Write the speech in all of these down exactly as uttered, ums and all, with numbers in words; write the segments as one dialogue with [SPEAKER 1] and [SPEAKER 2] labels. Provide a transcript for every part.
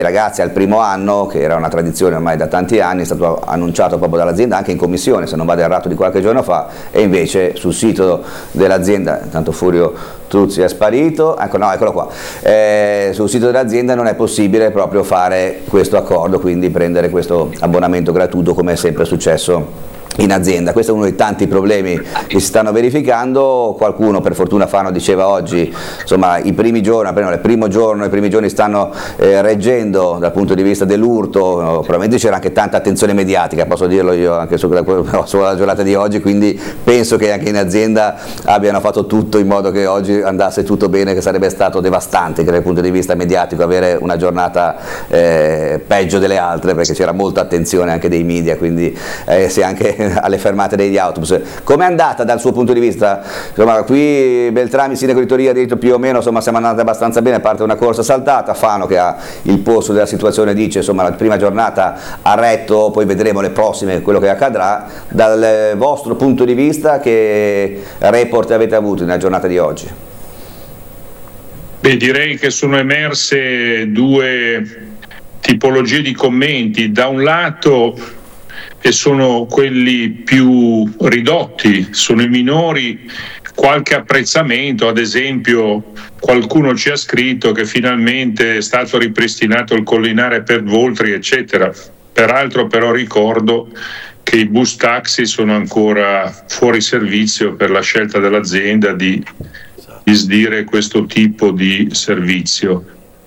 [SPEAKER 1] ragazzi al primo anno, che era una tradizione ormai da tanti anni, è stato annunciato proprio dall'azienda anche in commissione, se non vado errato, di qualche giorno fa, e invece sul sito dell'azienda, intanto Furio Truzzi è sparito, ecco, no, eccolo qua, eh, sul sito dell'azienda non è possibile proprio fare questo accordo, quindi prendere questo abbonamento gratuito come è sempre successo in azienda. Questo è uno dei tanti problemi che si stanno verificando. Qualcuno, per fortuna Fano diceva oggi, insomma i primi giorni, il primo giorno, i primi giorni stanno eh, reggendo dal punto di vista dell'urto, no, probabilmente c'era anche tanta attenzione mediatica, posso dirlo io anche sulla, sulla giornata di oggi, quindi penso che anche in azienda abbiano fatto tutto in modo che oggi andasse tutto bene, che sarebbe stato devastante dal punto di vista mediatico avere una giornata eh, peggio delle altre, perché c'era molta attenzione anche dei media, quindi eh, se anche alle fermate degli autobus. Com'è andata dal suo punto di vista? Insomma, qui Beltrami, sindaco di Torino, ha detto più o meno, insomma, siamo andati abbastanza bene, a parte una corsa saltata. Fano, che ha il polso della situazione, dice, insomma, la prima giornata ha retto, poi vedremo le prossime quello che accadrà. Dal vostro punto di vista, che report avete avuto nella giornata di oggi?
[SPEAKER 2] Beh, direi che sono emerse due tipologie di commenti. Da un lato, e sono quelli più ridotti, sono i minori, qualche apprezzamento, ad esempio qualcuno ci ha scritto che finalmente è stato ripristinato il collinare per Voltri, eccetera. Peraltro però ricordo che i bus taxi sono ancora fuori servizio per la scelta dell'azienda di disdire questo tipo di servizio.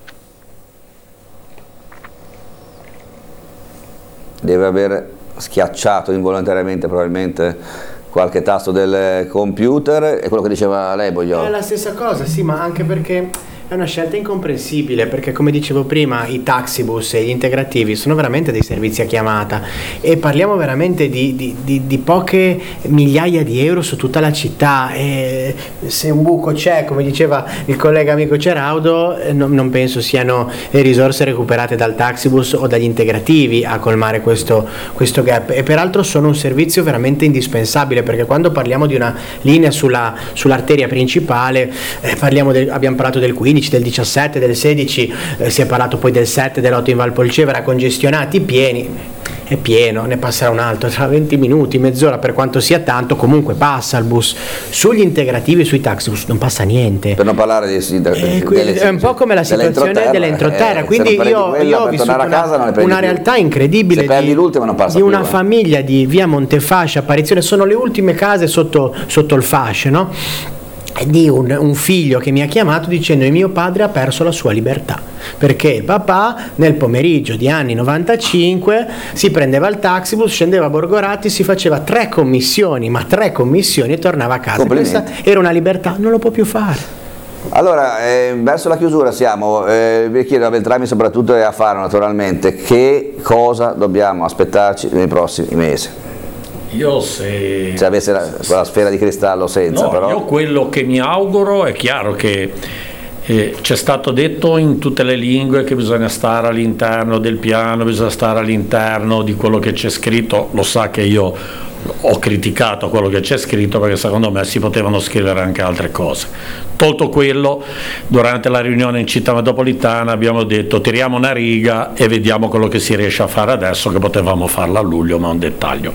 [SPEAKER 1] Deve aver schiacciato involontariamente probabilmente qualche tasto del computer, è quello che diceva lei, Bogliolo.
[SPEAKER 3] È la stessa cosa, sì, ma anche perché è una scelta incomprensibile, perché come dicevo prima i taxibus e gli integrativi sono veramente dei servizi a chiamata e parliamo veramente di, di, di, di poche migliaia di euro su tutta la città, e se un buco c'è, come diceva il collega amico Ceraudo, non, non penso siano le risorse recuperate dal taxibus o dagli integrativi a colmare questo, questo gap, e peraltro sono un servizio veramente indispensabile, perché quando parliamo di una linea sulla, sull'arteria principale eh, parliamo del, abbiamo parlato del quindici, del diciassette, del sedici, eh, si è parlato poi del sette, dell'otto in Valpolcevera, congestionati, pieni, è pieno, ne passerà un altro tra venti minuti, mezz'ora, per quanto sia tanto, comunque passa il bus. Sugli integrativi, sui taxibus non passa niente,
[SPEAKER 1] per non parlare di, di,
[SPEAKER 3] eh, quindi, è un po' come la situazione dell'entroterra, eh, quindi io, io ho vissuto una, casa, una realtà incredibile di, non passa di una più, famiglia eh. di via Montefascio, Apparizione, sono le ultime case sotto, sotto il fascio, no? Di un, un figlio che mi ha chiamato dicendo che mio padre ha perso la sua libertà perché il papà nel pomeriggio di anni novantacinque si prendeva il taxibus, scendeva a Borgoratti, si faceva tre commissioni, ma tre commissioni, e tornava a casa. Questa era una libertà, non lo può più fare.
[SPEAKER 1] Allora, eh, verso la chiusura siamo, eh, vi chiedo a Beltrami soprattutto e a Fano naturalmente, che cosa dobbiamo aspettarci nei prossimi mesi?
[SPEAKER 4] Io se...
[SPEAKER 1] se avesse la, quella sfera di cristallo senza,
[SPEAKER 4] no,
[SPEAKER 1] però...
[SPEAKER 4] Io quello che mi auguro, è chiaro che eh, c'è stato detto in tutte le lingue che bisogna stare all'interno del piano, bisogna stare all'interno di quello che c'è scritto, lo sa che io ho criticato quello che c'è scritto perché secondo me si potevano scrivere anche altre cose. Tolto quello, durante la riunione in città metropolitana abbiamo detto tiriamo una riga e vediamo quello che si riesce a fare adesso, che potevamo farlo a luglio, ma è un dettaglio.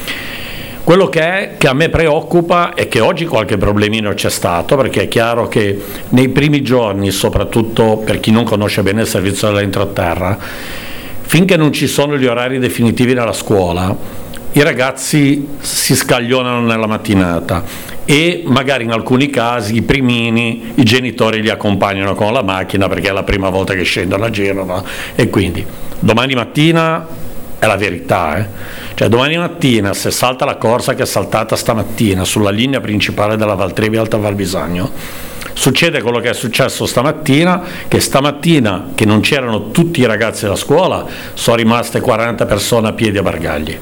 [SPEAKER 4] Quello che è, che a me preoccupa, è che oggi qualche problemino c'è stato, perché è chiaro che nei primi giorni, soprattutto per chi non conosce bene il servizio dell'entroterra, finché non ci sono gli orari definitivi nella scuola, i ragazzi si scaglionano nella mattinata e magari in alcuni casi i primini, i genitori li accompagnano con la macchina perché è la prima volta che scendono a Genova, e quindi domani mattina è la verità, eh? Cioè domani mattina se salta la corsa che è saltata stamattina sulla linea principale della Valtrevi Alta Val Bisagno, succede quello che è successo stamattina, che stamattina che non c'erano tutti i ragazzi della scuola, sono rimaste quaranta persone a piedi a Bargagli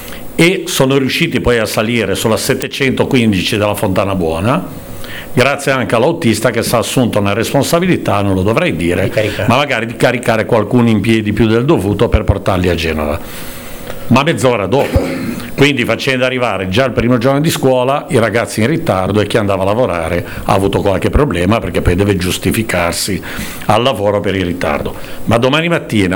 [SPEAKER 4] e sono riusciti poi a salire sulla settecentoquindici della Fontana Buona, grazie anche all'autista che si è assunto una responsabilità, non lo dovrei dire, ma magari di caricare qualcuno in piedi più del dovuto per portarli a Genova, ma mezz'ora dopo. quindi facendo arrivare già il primo giorno di scuola i ragazzi in ritardo, e chi andava a lavorare ha avuto qualche problema perché poi deve giustificarsi al lavoro per il ritardo. Ma domani mattina